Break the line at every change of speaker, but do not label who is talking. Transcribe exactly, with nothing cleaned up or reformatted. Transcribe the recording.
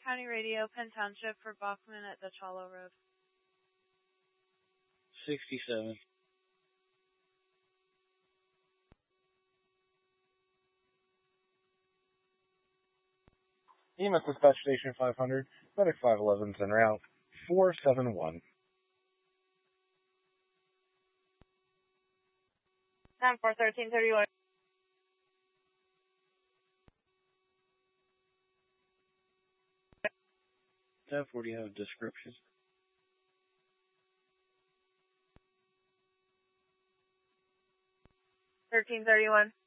County Radio, Penn Township for Bachman at Dutch Hollow Road.
sixty-seven.
E M S Dispatch Station five hundred, Medic five eleven's en route, four seven one.
ten four thirteen thirty-one.
ten forty, have a description.
thirteen thirty-one.